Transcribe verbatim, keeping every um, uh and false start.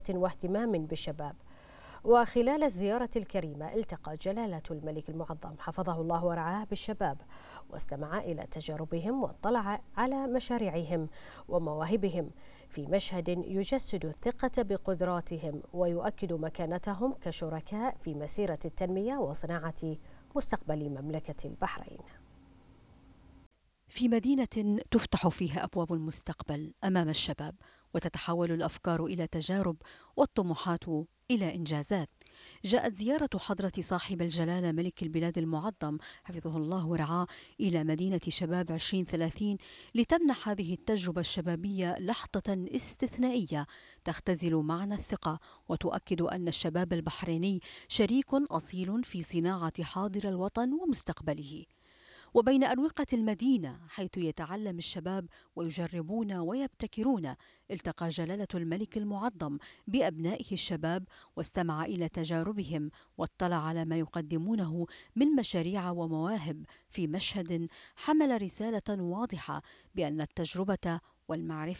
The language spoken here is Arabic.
واهتمام بالشباب. وخلال الزيارة الكريمة التقى جلالة الملك المعظم حفظه الله ورعاه بالشباب، واستمع إلى تجاربهم واطلع على مشاريعهم ومواهبهم في مشهد يجسد الثقة بقدراتهم ويؤكد مكانتهم كشركاء في مسيرة التنمية وصناعة مستقبل مملكة البحرين. في مدينة تفتح فيها أبواب المستقبل أمام الشباب، وتتحول الأفكار إلى تجارب والطموحات إلى إنجازات، جاءت زيارة حضرة صاحب الجلالة ملك البلاد المعظم حفظه الله ورعاه إلى مدينة شباب عشرين ثلاثين لتمنح هذه التجربة الشبابية لحظة استثنائية تختزل معنى الثقة وتؤكد أن الشباب البحريني شريك أصيل في صناعة حاضر الوطن ومستقبله. وبين أروقة المدينة حيث يتعلم الشباب ويجربون ويبتكرون، التقى جلالة الملك المعظم بأبنائه الشباب واستمع إلى تجاربهم واطلع على ما يقدمونه من مشاريع ومواهب في مشهد حمل رسالة واضحة بأن التجربة والمعرفة